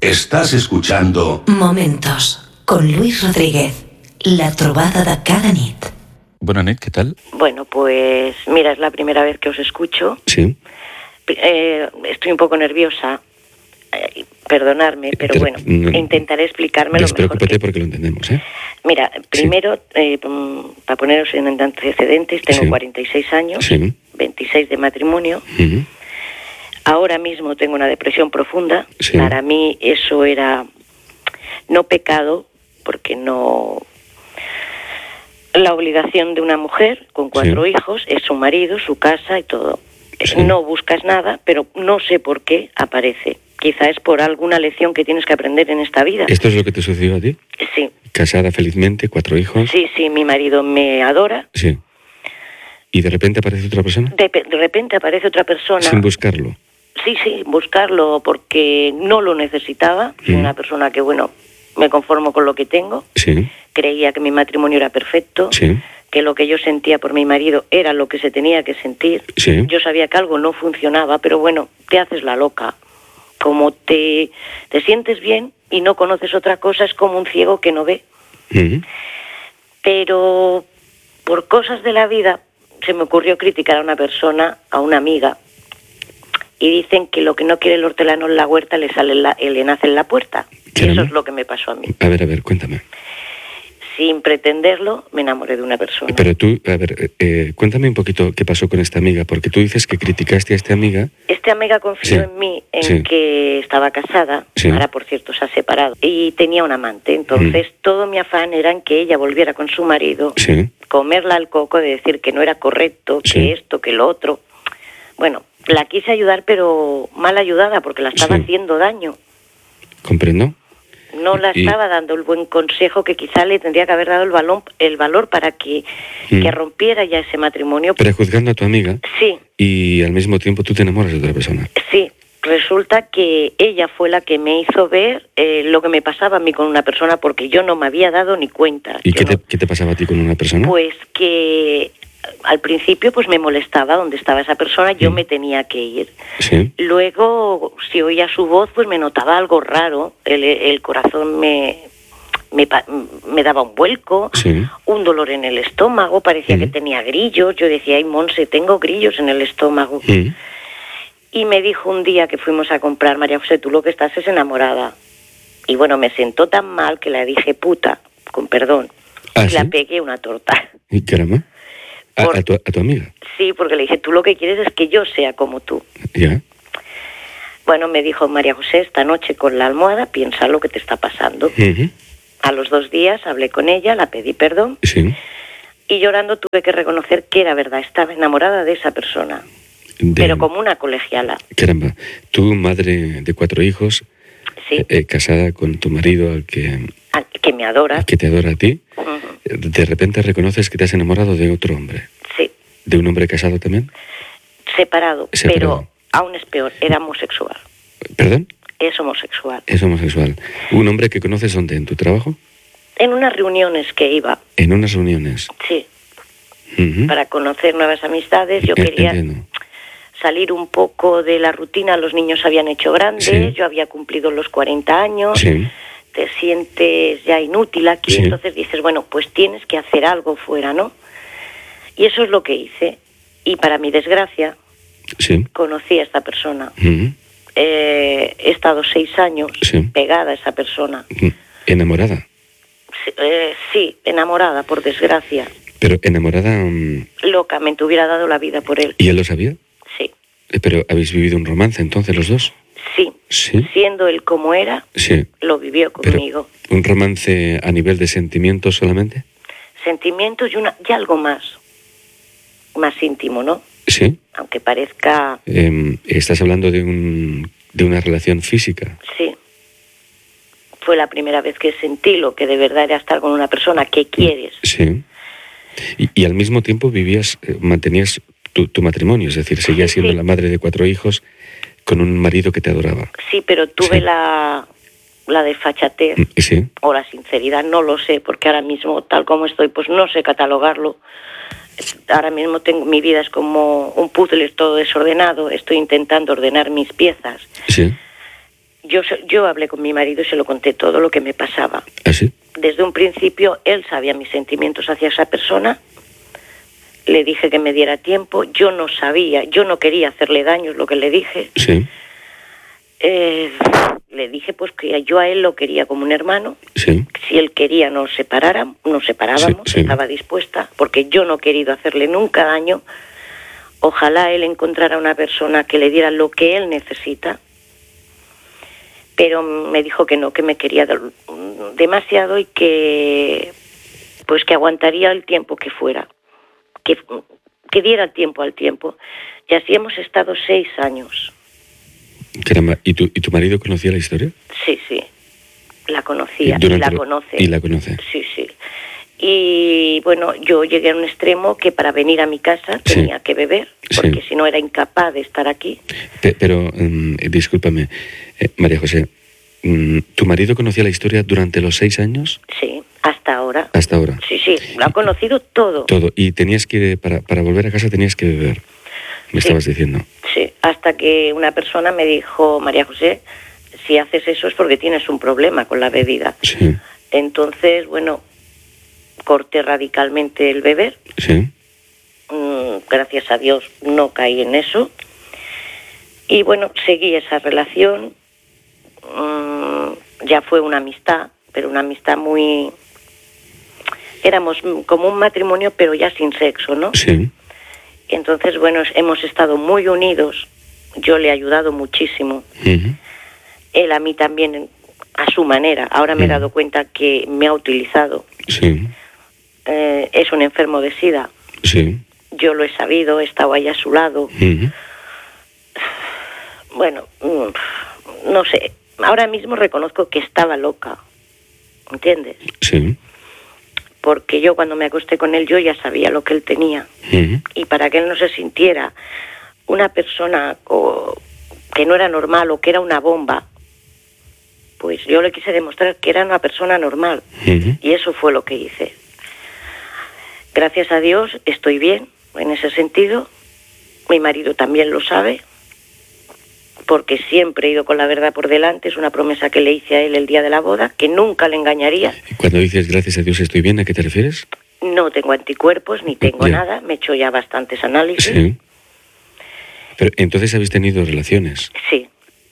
Estás escuchando Momentos con Luis Rodríguez, la trobada de cada nit. Bona nit, ¿qué tal? Bueno, pues mira, es la primera vez que os escucho. Sí. Estoy un poco nerviosa, perdonadme, pero bueno, intentaré explicármelo mejor. Despreocúpate porque lo entendemos, ¿eh? Mira, primero, para poneros en antecedentes, tengo 46 años, 26 de matrimonio. Ahora mismo tengo una depresión profunda. Para mí eso era no pecado, porque no... La obligación de una mujer con 4 hijos es su marido, su casa y todo. No buscas nada, pero no sé por qué aparece. Quizá es por alguna lección que tienes que aprender en esta vida. ¿Esto es lo que te sucedió a ti? Sí. Casada felizmente, 4 hijos. Sí, mi marido me adora. Sí. ¿Y de repente aparece otra persona? De repente aparece otra persona. Sin buscarlo. Sí, buscarlo porque no lo necesitaba. Soy una persona que, bueno, me conformo con lo que tengo. Sí. Creía que mi matrimonio era perfecto. Sí. Que lo que yo sentía por mi marido era lo que se tenía que sentir. Sí. Yo sabía que algo no funcionaba, pero bueno, te haces la loca. Como te sientes bien y no conoces otra cosa, es como un ciego que no ve. Pero por cosas de la vida se me ocurrió criticar a una persona, a una amiga, y dicen que lo que no quiere el hortelano en la huerta le nace en la puerta. Y eso es lo que me pasó a mí. A ver, cuéntame. Sin pretenderlo, me enamoré de una persona. Pero tú, a ver, cuéntame un poquito qué pasó con esta amiga, porque tú dices que criticaste a esta amiga. Esta amiga confió en mí, en que estaba casada, ahora por cierto se ha separado, y tenía un amante. Entonces todo mi afán era en que ella volviera con su marido, comerla al coco de decir que no era correcto, que esto, que lo otro. Bueno, la quise ayudar, pero mal ayudada, porque la estaba haciendo daño. ¿Comprendo? No la estaba dando el buen consejo que quizá le tendría que haber dado el valor para que rompiera ya ese matrimonio. Prejuzgando a tu amiga. Sí. Y al mismo tiempo tú te enamoras de otra persona. Sí. Resulta que ella fue la que me hizo ver lo que me pasaba a mí con una persona, porque yo no me había dado ni cuenta. ¿Y qué te pasaba a ti con una persona? Pues que al principio pues me molestaba donde estaba esa persona, yo me tenía que ir. Sí. Luego, si oía su voz, pues me notaba algo raro, el corazón me daba un vuelco, un dolor en el estómago, parecía que tenía grillos. Yo decía, ay, Monse, tengo grillos en el estómago. Y me dijo un día que fuimos a comprar, María José, tú lo que estás es enamorada. Y bueno, me sentó tan mal que le dije puta, con perdón, y la pegué una torta. ¿Y caramba? ¿A tu amiga? Sí, porque le dije, tú lo que quieres es que yo sea como tú. Ya. Bueno, me dijo, María José, esta noche con la almohada piensa lo que te está pasando. A los 2 días hablé con ella, la pedí perdón. Sí. Y llorando tuve que reconocer que era verdad, estaba enamorada de esa persona. Pero como una colegiala. Caramba, tú, madre de 4 hijos, casada con tu marido al que me adora. Que te adora a ti. De repente reconoces que te has enamorado de otro hombre. Sí. ¿De un hombre casado también? Separado. Pero aún es peor, era homosexual. ¿Perdón? Es homosexual. Es homosexual. ¿Un hombre que conoces dónde? ¿En tu trabajo? En unas reuniones que iba. ¿En unas reuniones? Sí. Para conocer nuevas amistades. Yo quería salir un poco de la rutina. Los niños se habían hecho grandes, yo había cumplido los 40 años. Te sientes ya inútil aquí, entonces dices, bueno, pues tienes que hacer algo fuera, ¿no? Y eso es lo que hice. Y para mi desgracia, conocí a esta persona. He estado 6 años pegada a esa persona. ¿Enamorada? Sí, enamorada, por desgracia. Pero enamorada... Locamente, hubiera dado la vida por él. ¿Y él lo sabía? Sí. ¿Pero habéis vivido un romance entonces los dos? Sí. Siendo él como era, lo vivió conmigo. ¿Pero un romance a nivel de sentimientos solamente? Sentimientos y algo más íntimo, ¿no? Sí. Aunque parezca... ¿Estás hablando de una relación física? Sí. Fue la primera vez que sentí lo que de verdad era estar con una persona que quieres. Sí. Y al mismo tiempo mantenías tu matrimonio, es decir, seguías siendo la madre de 4 hijos con un marido que te adoraba. Sí, pero tuve la desfachatez o la sinceridad, no lo sé, porque ahora mismo, tal como estoy, pues no sé catalogarlo. Ahora mismo mi vida es como un puzzle, es todo desordenado, estoy intentando ordenar mis piezas. Yo hablé con mi marido y se lo conté todo lo que me pasaba. ¿Ah, sí? Desde un principio él sabía mis sentimientos hacia esa persona. Le dije que me diera tiempo. Yo no sabía, yo no quería hacerle daño, es lo que le dije. Sí. Le dije pues que yo a él lo quería como un hermano. Sí. Si él quería nos separábamos, sí. Estaba dispuesta, porque yo no he querido hacerle nunca daño. Ojalá él encontrara una persona que le diera lo que él necesita. Pero me dijo que no, que me quería demasiado y que pues que aguantaría el tiempo que fuera, que diera tiempo al tiempo. Y así hemos estado 6 años. Caramba, ¿y tu marido conocía la historia? Sí, la conocía y la conoce. ¿Y la conoce? Sí. Y bueno, yo llegué a un extremo que para venir a mi casa tenía que beber, porque si no era incapaz de estar aquí. Pero discúlpame, María José, ¿tu marido conocía la historia durante los 6 años? Sí, hasta ahora. ¿Hasta ahora? Sí, lo ha conocido todo. Todo, y tenías que, para volver a casa tenías que beber, me estabas diciendo. Sí, hasta que una persona me dijo, María José, si haces eso es porque tienes un problema con la bebida. Sí. Entonces, bueno, corté radicalmente el beber. Sí. Gracias a Dios no caí en eso. Y bueno, seguí esa relación. Ya fue una amistad, pero una amistad muy... Éramos como un matrimonio, pero ya sin sexo, ¿no? Sí. Entonces, bueno, hemos estado muy unidos. Yo le he ayudado muchísimo. Uh-huh. Él a mí también, a su manera. Ahora me he dado cuenta que me ha utilizado. Sí. Es un enfermo de SIDA. Sí. Yo lo he sabido, he estado ahí a su lado. Uh-huh. Bueno, no sé. Ahora mismo reconozco que estaba loca. ¿Entiendes? Sí. Porque yo cuando me acosté con él, yo ya sabía lo que él tenía. Uh-huh. Y para que él no se sintiera una persona que no era normal o que era una bomba, pues yo le quise demostrar que era una persona normal. Uh-huh. Y eso fue lo que hice. Gracias a Dios estoy bien en ese sentido. Mi marido también lo sabe, porque siempre he ido con la verdad por delante. Es una promesa que le hice a él el día de la boda, que nunca le engañaría. Cuando dices gracias a Dios estoy bien, ¿a qué te refieres? No tengo anticuerpos, ni tengo nada. Me he hecho ya bastantes análisis. Sí. Pero entonces habéis tenido relaciones. Sí.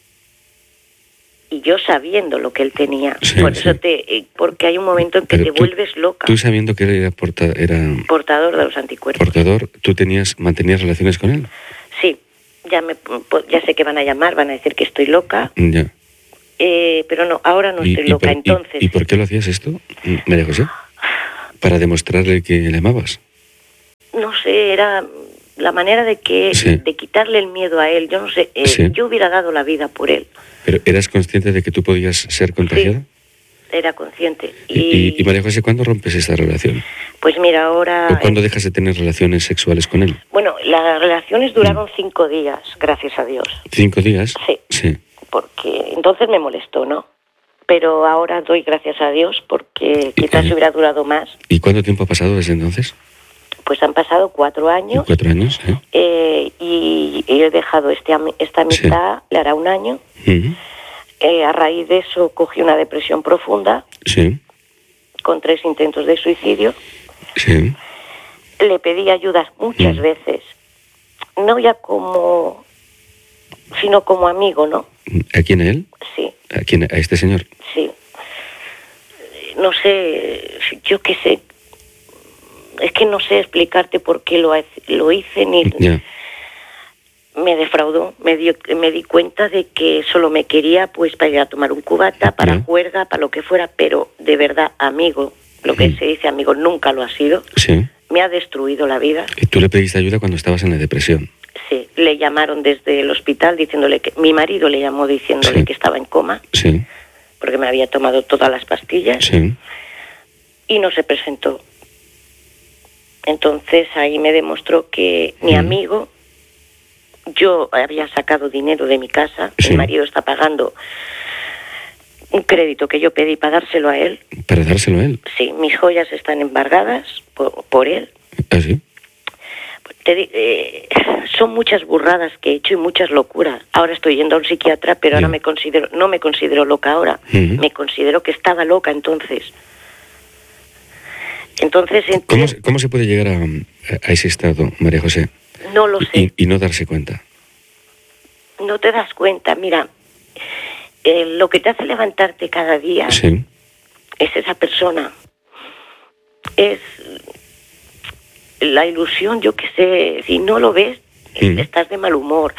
Y yo sabiendo lo que él tenía. Sí, por eso porque hay un momento en que te vuelves loca. Tú sabiendo que él era portador de los anticuerpos. Portador, ¿tú mantenías relaciones con él? Sí. Ya sé que van a llamar, van a decir que estoy loca. Ya. Pero no, ahora no estoy loca, entonces. ¿Y por qué lo hacías esto, María José? ¿Para demostrarle que le amabas? No sé, era la manera de quitarle el miedo a él. Yo no sé, yo hubiera dado la vida por él. ¿Pero eras consciente de que tú podías ser contagiada? Sí, era consciente. ¿Y María José, cuándo rompes esta relación? Pues mira, ahora... ¿O cuándo dejas de tener relaciones sexuales con él? Bueno, las relaciones duraron 5 días, gracias a Dios. ¿5 días? Sí. Porque entonces me molestó, ¿no? Pero ahora doy gracias a Dios porque quizás hubiera durado más. ¿Y cuánto tiempo ha pasado desde entonces? Pues han pasado 4 años. 4 años, y he dejado esta amistad, le hará 1 año. Uh-huh. A raíz de eso cogí una depresión profunda. Sí. Con 3 intentos de suicidio. Sí. Le pedí ayudas muchas veces. No ya sino como amigo, ¿no? ¿A quién, a él? Sí. ¿A este señor? Sí. No sé, yo qué sé. Es que no sé explicarte por qué lo hice ni... Ya. Me defraudó, me di cuenta de que solo me quería pues para ir a tomar un cubata, para juerga, para lo que fuera, pero de verdad, amigo, lo que se dice amigo nunca lo ha sido. Sí. Me ha destruido la vida. ¿Y tú le pediste ayuda cuando estabas en la depresión? Sí, le llamaron desde el hospital diciéndole que... Mi marido le llamó diciéndole que estaba en coma. Sí. Porque me había tomado todas las pastillas. Sí. Y no se presentó. Entonces ahí me demostró que mi amigo... Yo había sacado dinero de mi casa, mi marido está pagando un crédito que yo pedí para dárselo a él. ¿Para dárselo a él? Sí, mis joyas están embargadas por él. ¿Ah, sí? Son muchas burradas que he hecho y muchas locuras. Ahora estoy yendo a un psiquiatra, pero ahora no me considero loca ahora. Me considero que estaba loca entonces. ¿Cómo se puede llegar a ese estado, María José? No lo sé. Y no darse cuenta. No te das cuenta. Mira, lo que te hace levantarte cada día es esa persona. Es la ilusión, yo qué sé. Si no lo ves, estás de mal humor.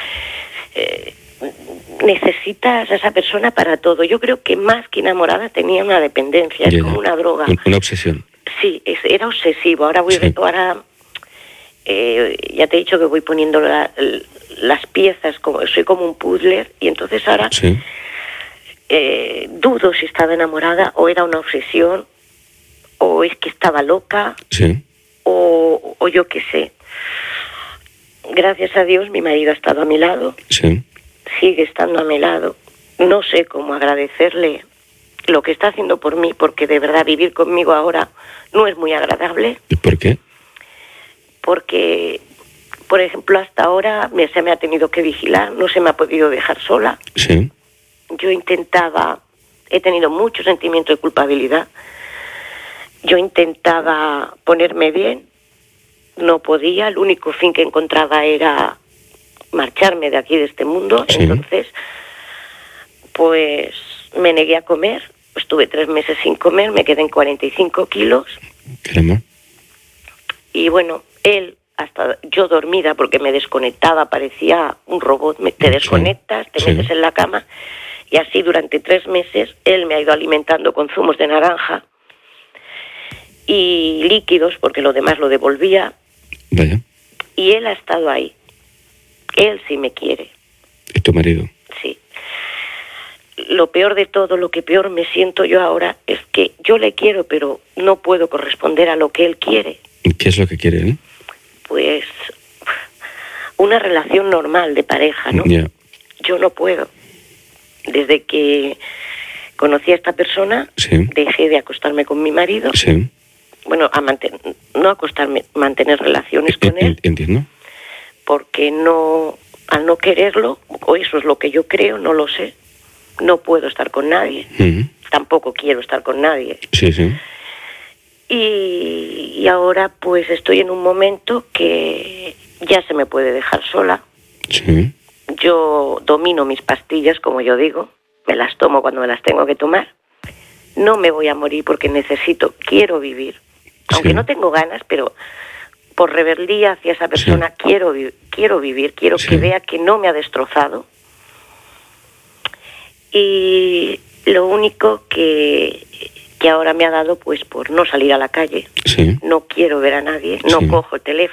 Necesitas a esa persona para todo. Yo creo que más que enamorada tenía una dependencia, es como una droga. Una obsesión. Sí, era obsesivo. Ahora ya te he dicho que voy poniendo las piezas, soy como un puzzle, y entonces ahora dudo si estaba enamorada o era una obsesión o es que estaba loca o yo qué sé. Gracias a Dios mi marido ha estado a mi lado, sigue estando a mi lado. No sé cómo agradecerle lo que está haciendo por mí, porque de verdad vivir conmigo ahora no es muy agradable. ¿Y por qué? Porque, por ejemplo, hasta ahora se me ha tenido que vigilar, no se me ha podido dejar sola. Yo he tenido mucho sentimiento de culpabilidad. Yo intentaba ponerme bien, no podía, el único fin que encontraba era marcharme de aquí, de este mundo. Entonces, pues me negué a comer, estuve 3 meses sin comer, me quedé en 45 kilos. Caramba. Y bueno, hasta yo dormida, porque me desconectaba, parecía un robot, te desconectas, te metes en la cama, y así durante 3 meses él me ha ido alimentando con zumos de naranja y líquidos, porque lo demás lo devolvía. Vaya. Y él ha estado ahí. Él sí me quiere. ¿Es tu marido? Sí. Lo peor de todo, lo que peor me siento yo ahora, es que yo le quiero, pero no puedo corresponder a lo que él quiere. ¿Qué es lo que quiere él? Pues una relación normal de pareja, ¿no? Yo no puedo. Desde que conocí a esta persona, dejé de acostarme con mi marido. Bueno, no acostarme, mantener relaciones con él. Entiendo. Porque al no quererlo, o eso es lo que yo creo, no lo sé, no puedo estar con nadie. Tampoco quiero estar con nadie. Y ahora pues estoy en un momento que ya se me puede dejar sola. Yo domino mis pastillas, como yo digo, me las tomo cuando me las tengo que tomar. No me voy a morir porque quiero vivir. Aunque no tengo ganas, pero por rebeldía hacia esa persona quiero vivir, quiero que vea que no me ha destrozado. Y lo único que ahora me ha dado, pues por no salir a la calle, no quiero ver a nadie, no cojo el teléfono.